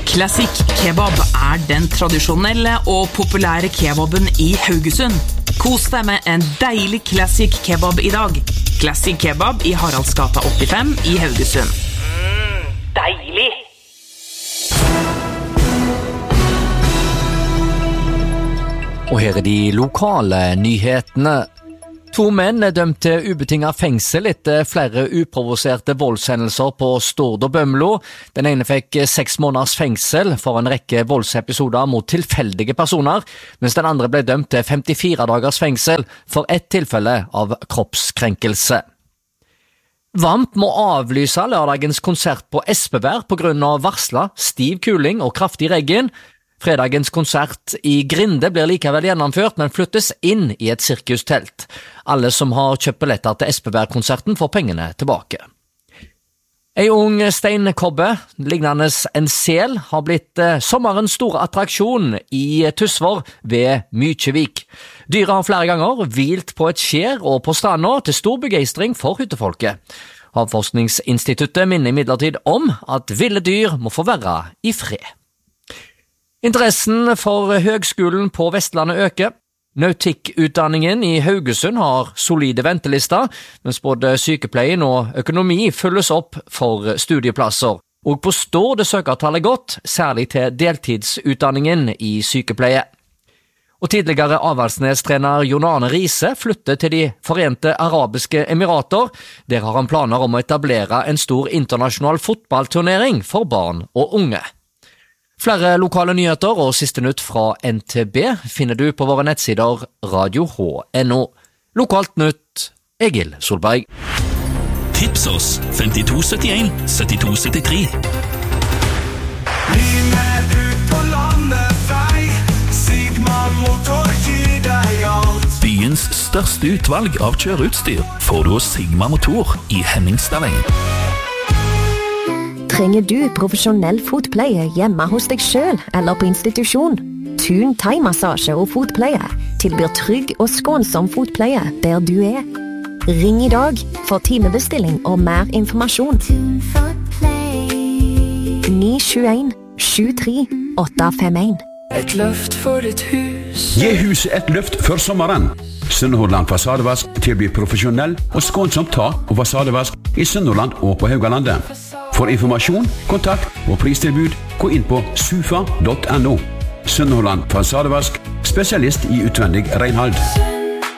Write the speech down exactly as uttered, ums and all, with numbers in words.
Classic Kebab er den tradisjonelle og populære kebaben i Haugesund. Kos deg med en deilig Classic Kebab i dag. Classic Kebab i Haraldsgata åttifem i Haugesund. Mm, deilig! Og her er de lokale nyhetene. To menn er dømt til ubetinget fengsel etter flere uprovoserte voldshendelser på Stord og Bømlo. Den ene fikk seks måneders fengsel for en rekke voldsepisoder mot tilfeldige personer, mens den andre ble dømt til femtifire dagers fengsel for ett tilfelle av kroppskrenkelse. Vamp må avlyse lørdagens konsert på Espevær på grunn av varslet stiv kuling og kraftig regn. Fredagens konsert i Grinde blir likevel gjennomført, men flyttes inn i et sirkustelt. Alle som har kjøpt billetter til Espevær-konserten får pengene tilbake. En ung steinkobbe, lignende en sel, har blitt eh, sommerens store attraksjon i Tysvær ved Mykjevik. Dyret har flere ganger hvilt på et skjer og på stranda til stor begeistring for hyttefolket. Havforskningsinstituttet minner imidlertid om at ville dyr må få være i fred. Interessen for høgskolen på Vestlandet øker. Nautikkutdanningen i Haugesund har solide ventelister, mens både sykepleien og økonomi fylles opp for studieplasser. Og på Stord er søkertallet godt, særlig til deltidsutdanningen i sykepleie. Og tidligere Avaldsnes-trener Jon Arne Riise flytter til de Forente Arabiske Emirater. Der har han planer om å etablere en stor internasjonal fotballturnering for barn og unge. Flere lokale nyheter og siste nytt fra N T B finner du på våre nettsider radio h punktum n o. Lokalt nytt, Egil Solberg. Tips oss femtito syttien syttito syttitre. Bli med ut på landet vei, Sigmar Motor gir deg alt. Byens største utvalg av kjøreutstyr får du hos Sigmar Motor i Henningstadveien. Trenger du profesjonell fotpleie hjemme hos deg selv eller på institusjon? Thun thai-massasje og fotpleie tilbyr trygg og skånsom fotpleie der du er. Ring i dag for timebestilling og mer informasjon. ni sju en sju tre åtte fem en. Et løft for ditt hus. Gi huset et løft før sommeren. Sunnhordland Fasadevask tilbyr profesjonell og skånsomt tak og fasadevask i Sunnhordland og på Haugalandet. For informasjon, kontakt og pristilbud, gå inn på sufa punktum no. Sunnhordland Fasadevask, spesialist i utvendig renhold.